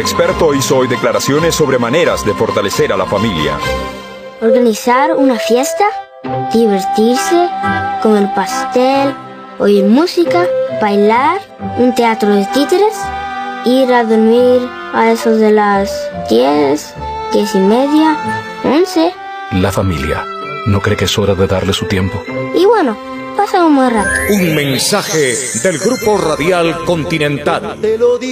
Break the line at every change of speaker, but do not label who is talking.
experto hizo hoy declaraciones sobre maneras de fortalecer a la familia.
Organizar una fiesta, divertirse, comer pastel, oír música, bailar, un teatro de títeres, ir a dormir a eso de las 10, 10:30, 11.
La familia. ¿No cree que es hora de darle su tiempo?
Y bueno, pasan un buen rato.
Un mensaje del Grupo Radial Continental.